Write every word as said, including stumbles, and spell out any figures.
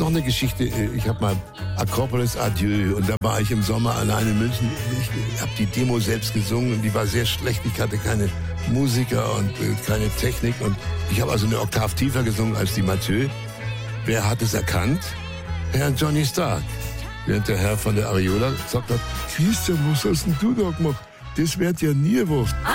noch eine Geschichte. Ich habe mal Akropolis Adieu und da war ich im Sommer alleine in München. Ich habe die Demo selbst gesungen und die war sehr schlecht. Ich hatte keine Musiker und äh, keine Technik und ich habe also eine Oktav tiefer gesungen als die Mathieu. Wer hat es erkannt? Herr Johnny Stark. Während der Herr von der Ariola gesagt hat, Christian, was hast denn du da gemacht? Das wird ja nie was.